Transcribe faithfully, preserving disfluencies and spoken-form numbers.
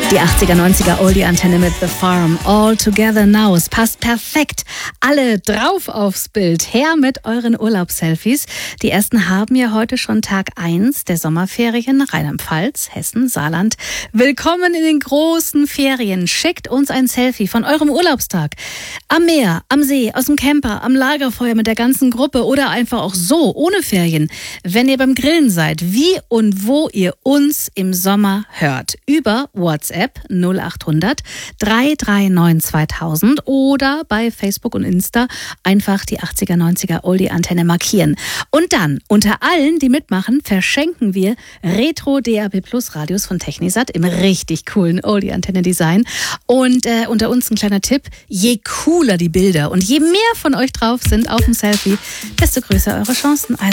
Die achtziger, neunziger Oldie-Antenne mit The Farm. All Together Now. Es passt perfekt. Alle drauf aufs Bild. Her mit euren Urlaubsselfies. Die ersten haben ja heute schon Tag eins der Sommerferien. Rheinland-Pfalz, Hessen, Saarland. Willkommen in den großen Ferien. Schickt uns ein Selfie von eurem Urlaubstag. Am Meer, am See, aus dem Camper, am Lagerfeuer mit der ganzen Gruppe oder einfach auch so, ohne Ferien. Wenn ihr beim Grillen seid, wie und wo ihr uns im Sommer hört. Über WhatsApp null acht hundert, drei drei neun zweitausend oder bei Facebook und Insta einfach die achtziger, neunziger Oldie-Antenne markieren. Und dann, unter allen, die mitmachen, verschenken wir Retro D A B Plus Radios von Technisat im richtig coolen Oldie-Antenne-Design. Und äh, unter uns ein kleiner Tipp, je cooler die Bilder und je mehr von euch drauf sind auf dem Selfie, desto größer eure Chancen. Also